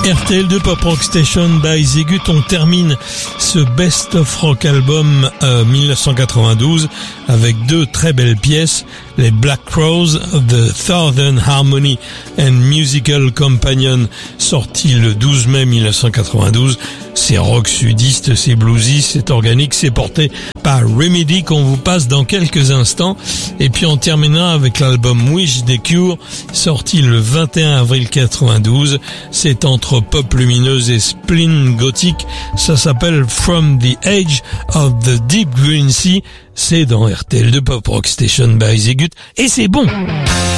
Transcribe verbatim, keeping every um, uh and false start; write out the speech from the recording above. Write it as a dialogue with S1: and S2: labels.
S1: R T L deux Pop Rock Station by Zegut. On termine ce Best of Rock album euh, dix-neuf cent quatre-vingt-douze avec deux très belles pièces, les Black Crowes, The Southern Harmony and Musical Companion, sorti le douze mai mille neuf cent quatre-vingt-douze. C'est rock sudiste, c'est bluesy, c'est organique, c'est porté par Remedy qu'on vous passe dans quelques instants. Et puis on terminera avec l'album Wish des Cure, sorti le vingt et un avril quatre-vingt-douze. C'est entre pop lumineuse et spleen gothique. Ça s'appelle From the Edge of the Deep Green Sea. C'est dans R T L deux Pop Rock Station by Zegut et c'est bon.